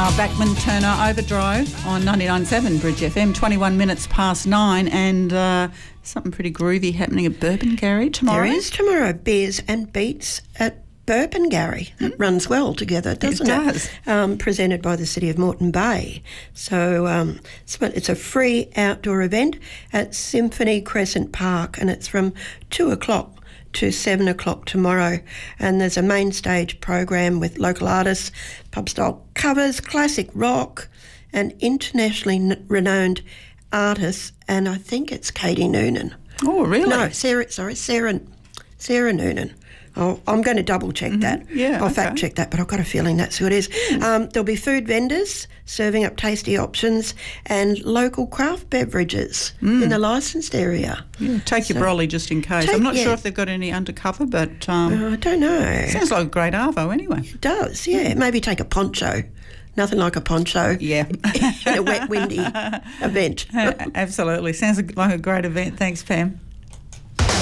Backman Turner Overdrive on 99.7 Bridge FM, 21 minutes past 9, and something pretty groovy happening at Burpengary tomorrow. There is tomorrow, Beers and Beats at Burpengary. It runs well together, doesn't it? It does. Presented by the City of Moreton Bay. So it's a free outdoor event at Symphony Crescent Park, and it's from 2 o'clock to 7 o'clock tomorrow, and there's a main stage program with local artists, pub-style covers, classic rock, and internationally renowned artists, and I think it's Katie Noonan. Oh, really? No, Sarah Noonan. Oh, I'm going to double-check that. Yeah, I'll fact-check that, but I've got a feeling that's who it is. There'll be food vendors serving up tasty options and local craft beverages in the licensed area. Yeah, take your brolly just in case. I'm not sure if they've got any undercover, but I don't know. Sounds like a great arvo anyway. It does, yeah. Maybe take a poncho. Nothing like a poncho. Yeah. In a wet, windy event. Absolutely. Sounds like a great event. Thanks, Pam.